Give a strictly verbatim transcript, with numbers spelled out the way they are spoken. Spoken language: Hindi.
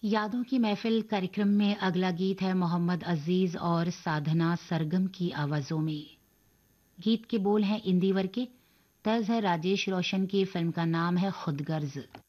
यादों की महफिल कार्यक्रम में अगला गीत है मोहम्मद अजीज और साधना सरगम की आवाजों में। गीत के बोल हैं इंदिवर के, तर्ज है राजेश रोशन की, फिल्म का नाम है खुदगर्ज।